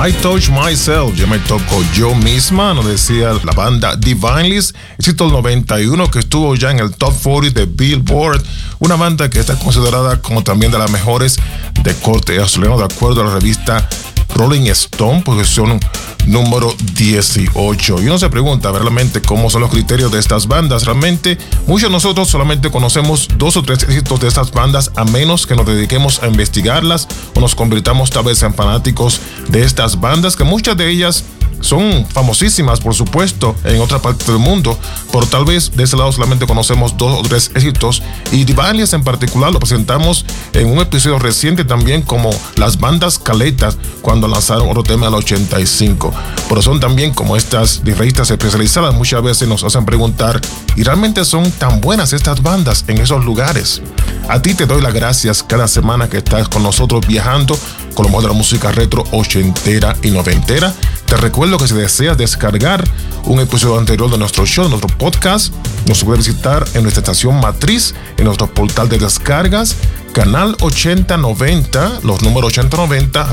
I Touch Myself, yo me toco yo misma, nos decía la banda Divineless, éxito del 91 que estuvo ya en el Top 40 de Billboard, una banda que está considerada como también de las mejores de corte australiano de acuerdo a la revista Rolling Stone, posición número 18. Y uno se pregunta realmente cómo son los criterios de estas bandas. Realmente muchos de nosotros solamente conocemos 2 o 3 éxitos de estas bandas, a menos que nos dediquemos a investigarlas o nos convirtamos tal vez en fanáticos de estas bandas, que muchas de ellas son famosísimas, por supuesto, en otra parte del mundo, pero tal vez de ese lado solamente conocemos 2 o 3 éxitos. Y Divineless en particular lo presentamos en un episodio reciente también como las bandas caletas cuando lanzaron otro tema del 85. Pero son también como estas revistas especializadas muchas veces nos hacen preguntar, ¿y realmente son tan buenas estas bandas en esos lugares? A ti te doy las gracias cada semana que estás con nosotros viajando con lo mejor de la música retro ochentera y noventera. Te recuerdo que si deseas descargar un episodio anterior de nuestro show, de nuestro podcast, nos puedes visitar en nuestra estación matriz, en nuestro portal de descargas, canal 8090, los números 8090,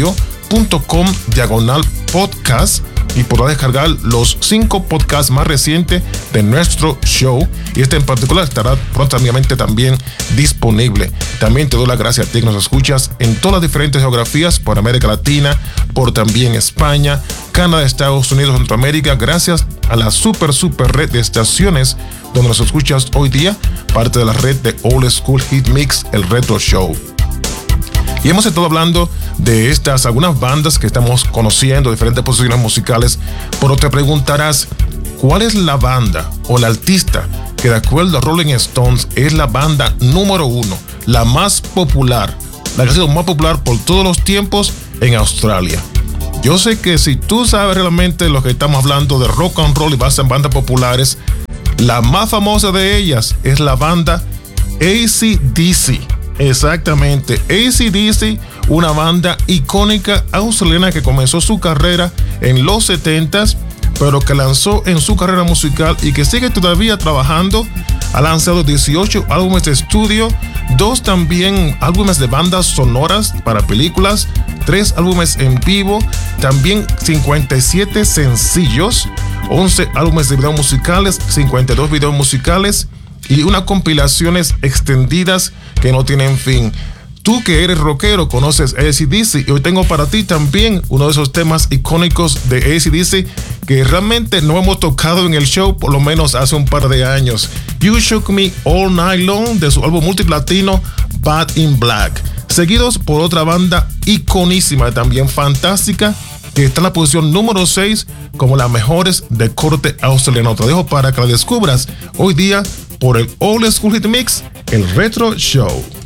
radio.com/podcast, y podrás descargar los 5 podcasts más recientes de nuestro show, y este en particular estará prontamente también disponible. También te doy las gracias a ti que nos escuchas en todas las diferentes geografías, por América Latina, por también España, Canadá, Estados Unidos, Centroamérica, gracias a la super red de estaciones donde nos escuchas hoy día, parte de la red de Old School Hit Mix, el Retro Show. Y hemos estado hablando de estas algunas bandas que estamos conociendo, diferentes posiciones musicales, pero te preguntarás, ¿cuál es la banda o la artista que de acuerdo a Rolling Stones es la banda número 1, la más popular, la que ha sido más popular por todos los tiempos en Australia? Yo sé que si tú sabes realmente lo que estamos hablando de rock and roll y basas en bandas populares, la más famosa de ellas es la banda AC/DC. Exactamente, AC/DC, una banda icónica australiana que comenzó su carrera en los 70s, pero que lanzó en su carrera musical y que sigue todavía trabajando. Ha lanzado 18 álbumes de estudio, 2 también álbumes de bandas sonoras para películas, 3 álbumes en vivo, también 57 sencillos, 11 álbumes de videos musicales, 52 videos musicales y unas compilaciones extendidas que no tienen fin. Tú que eres rockero conoces AC/DC y hoy tengo para ti también uno de esos temas icónicos de AC/DC que realmente no hemos tocado en el show por lo menos hace un par de años. You Shook Me All Night Long, de su álbum multiplatino Bad in Black, seguidos por otra banda iconísima, también fantástica, que está en la posición número 6 como las mejores de corte australiano. Te dejo para que la descubras hoy día por el Old School Hit Mix, el Retro Show.